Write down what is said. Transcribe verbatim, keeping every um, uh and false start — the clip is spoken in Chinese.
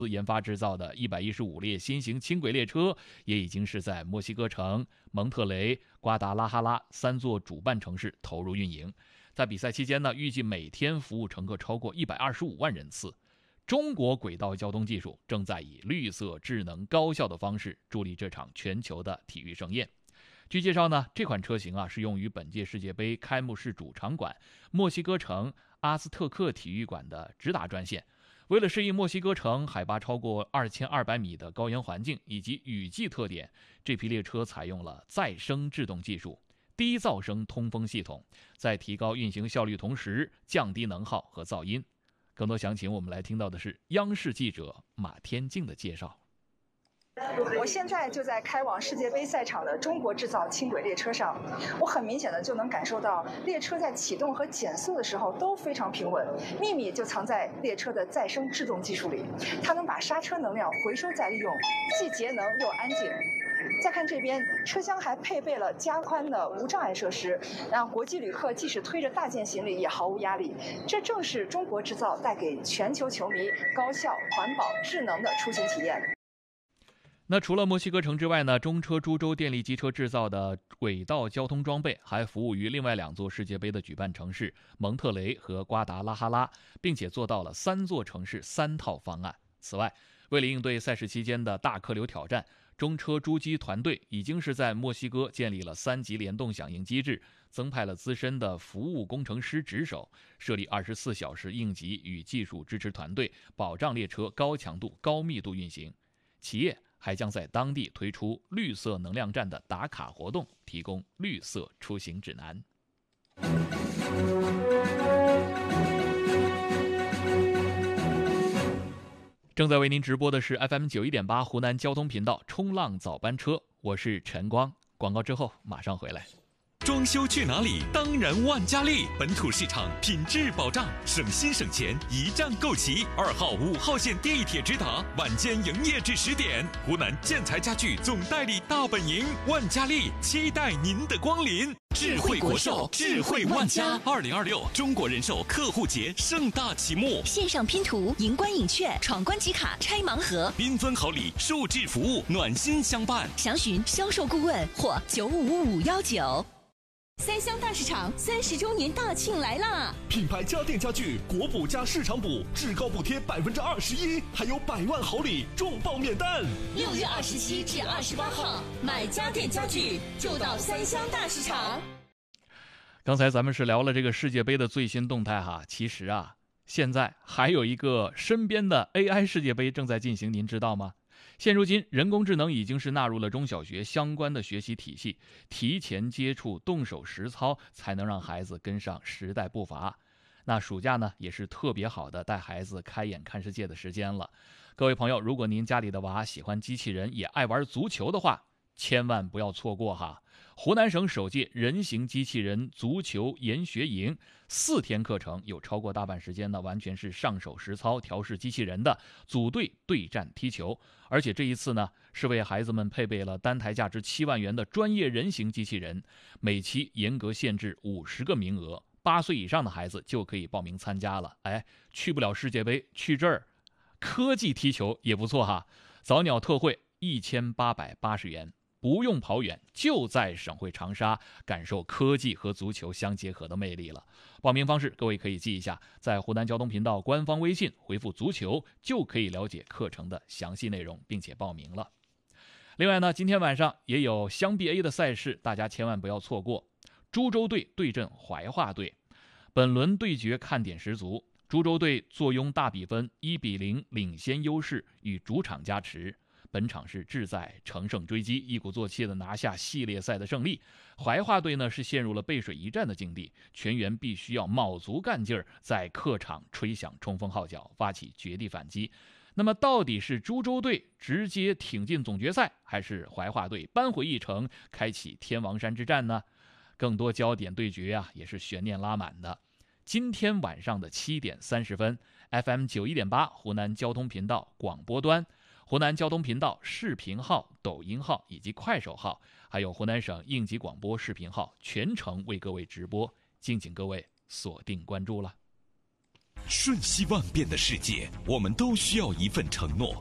研发制造的一百一十五列新型轻轨列车，也已经是在墨西哥城、蒙特雷、瓜达拉哈拉三座主办城市投入运营。在比赛期间呢，预计每天服务乘客超过一百二十五万人次。中国轨道交通技术正在以绿色、智能、高效的方式助力这场全球的体育盛宴。据介绍呢，这款车型啊是用于本届世界杯开幕式主场馆墨西哥城阿兹特克体育馆的直达专线。为了适应墨西哥城海拔超过二千二百米的高原环境以及雨季特点，这批列车采用了再生制动技术、低噪声通风系统，在提高运行效率同时降低能耗和噪音。更多详情我们来听到的是央视记者马天静的介绍。 我现在就在开往世界杯赛场的中国制造轻轨列车上，我很明显的就能感受到列车在启动和减速的时候都非常平稳，秘密就藏在列车的再生制动技术里，它能把刹车能量回收再利用，既节能又安静。再看这边，车厢还配备了加宽的无障碍设施，让国际旅客即使推着大件行李也毫无压力。这正是中国制造带给全球球迷高效、环保、智能的出行体验。 那除了墨西哥城之外呢，中车株洲电力机车制造的轨道交通装备还服务于另外两座世界杯的举办城市蒙特雷和瓜达拉哈拉，并且做到了三座城市三套方案。此外，为了应对赛事期间的大客流挑战，中车诸机团队已经是在墨西哥建立了三级联动响应机制，增派了资深的服务工程师值守，设立二十四小时应急与技术支持团队，保障列车高强度、高密度运行。企业还将在当地推出绿色能量站的打卡活动，提供绿色出行指南。正在为您直播的是 F M 九一点八 湖南交通频道冲浪早班车，我是陈光。广告之后马上回来。 装修去哪里？当然万家丽，本土市场品质保障，省心省钱，一站购齐。二号、五号线地铁直达，晚间营业至十点。湖南建材家具总代理大本营，万家丽期待您的光临。智慧国寿，智慧万家。二零二六中国人寿客户节盛大启幕， 线上拼图、赢关影券、闯关集卡、拆盲盒， 缤纷好礼，数字服务，暖心相伴。 详询销售顾问或九五五五幺九。三湘大市场三十周年大庆来啦！ 品牌家电家具国补加市场补，至高补贴百分之二十一，还有百万好礼，重磅免单。 六月二十七至二十八号，买家电家具就到三湘大市场。 刚才咱们是聊了这个世界杯的最新动态哈，其实啊，现在还有一个身边的 A I 世界杯正在进行，您知道吗？现如今，人工智能已经是纳入了中小学相关的学习体系，提前接触、动手实操，才能让孩子跟上时代步伐。那暑假呢，也是特别好的带孩子开眼看世界的时间了。各位朋友，如果您家里的娃喜欢机器人，也爱玩足球的话，千万不要错过哈！湖南省首届人形机器人足球研学营四天课程，有超过大半时间呢，完全是上手实操调试机器人的，组队对战踢球。而且这一次呢，是为孩子们配备了单台价值七万元的专业人形机器人，每期严格限制五十个名额，八岁以上的孩子就可以报名参加了。哎，去不了世界杯，去这儿科技踢球也不错哈！早鸟特惠一千八百八十元。不用跑远，就在省会长沙，感受科技和足球相结合的魅力了。报名方式各位可以记一下，在湖南交通频道官方微信回复足球，就可以了解课程的详细内容，并且报名了。另外呢，今天晚上也有湘 B A 的赛事，大家千万不要错过。株洲队对阵怀化队，本轮对决看点十足。株洲队坐拥大比分一比零领先优势，与主场加持。本场是志在乘胜追击，一鼓作气的拿下系列赛的胜利。怀化队呢是陷入了背水一战的境地，全员必须要卯足干劲儿，在客场吹响冲锋号角，发起绝地反击。那么到底是株洲队直接挺进总决赛，还是怀化队扳回一城，开启天王山之战呢？更多焦点对决啊，也是悬念拉满的。今天晚上的七点三十分 ，F M 九一点八湖南交通频道广播端。湖南交通频道视频号、抖音号以及快手号，还有湖南省应急广播视频号，全程为各位直播，敬请各位锁定关注了。 瞬息万变的世界，我们都需要一份承诺。